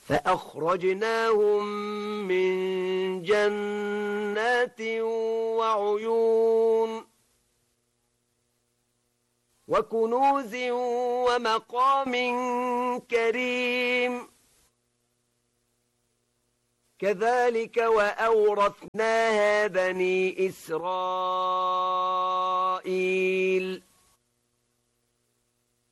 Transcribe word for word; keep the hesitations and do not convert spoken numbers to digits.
فأخرجناهم من جنات وعيون وكنوز ومقام كريم كذلك وأورثناها بني إسرائيل